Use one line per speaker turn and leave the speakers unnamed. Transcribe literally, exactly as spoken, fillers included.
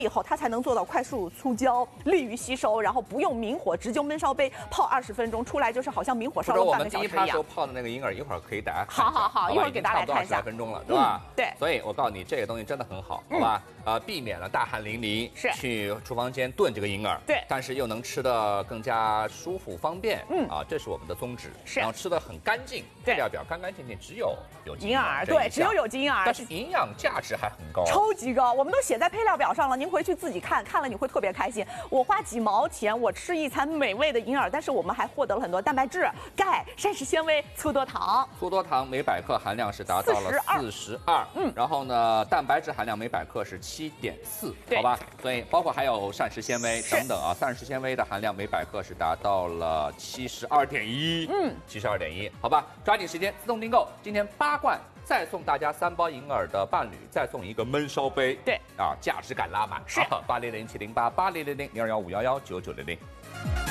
以后它才能做到快速出焦，利于吸收，然后不用明火直就焖烧杯泡二十分钟，出来就是好像明火烧了半个小时一样。
我们第一趴时候泡的那个银耳，一会儿可以大家看一下。
好好好，一会儿给大家来看一下。
二十来分钟了，对吧？
嗯、对。
所以我告诉你，这个东西真的很好，好吧？呃，避免了大汗淋漓，
是
去厨房间炖这个银耳，
对，
但是又能吃得更加舒服方便，
嗯
啊，这是我们的宗旨。
是，
然后吃得很干净，
对，
料表干干净净，只有有
银耳，对，只有有机银耳，
但是营养价值还很高，
超级高，我们都写在配料表上了，您回去自己看，看了你会特别开心。我花几毛钱，我吃一餐美味的银耳，但是我们还获得了很多蛋白质、钙、膳食纤维、粗多糖。
粗多糖每百克含量是达到了四十二，嗯，然后呢，蛋白质含量每百克是七点四，好吧？所以包括还有膳食纤维等等啊，膳食纤维的含量每百克是达到了七十二点一，嗯，七十二点一，好吧？抓紧时间自动订购，今天八罐再送大家三包银耳的伴侣，再送一个焖烧杯，
对
啊，价值感拉满，
是
八零零七零八八零零零零二幺五幺幺九九零零。